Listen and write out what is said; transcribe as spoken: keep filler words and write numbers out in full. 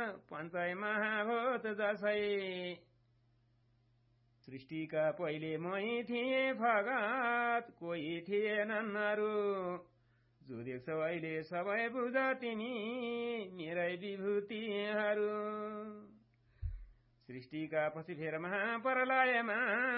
पञ्चय महाभूत जसै सृष्टिका पहिले मै थिए भगत कोही थिएनन् अरू जो देख्छौ अहिले सबै बुझ तिमी मेरै विभूतिहरू सृष्टिका पछि फेर महाप्रलयमा